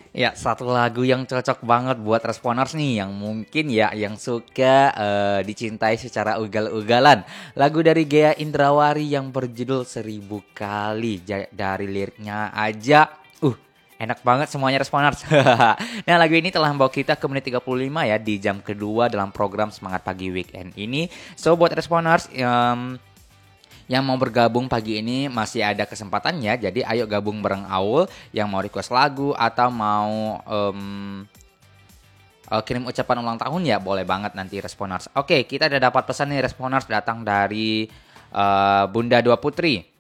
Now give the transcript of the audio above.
Ya, satu lagu yang cocok banget buat Responers nih yang mungkin ya yang suka dicintai secara ugal-ugalan. Lagu dari Gea Indrawari yang berjudul Seribu Kali. Dari liriknya aja enak banget semuanya Responers. Nah, lagu ini telah membawa kita ke menit 35 ya di jam kedua dalam program Semangat Pagi Weekend ini. So buat Responers yang mau bergabung pagi ini masih ada kesempatannya. Jadi ayo gabung bareng Aul yang mau request lagu atau mau kirim ucapan ulang tahun ya boleh banget nanti Responers. Oke, kita udah dapat pesan nih Responers datang dari Bunda Dua Putri.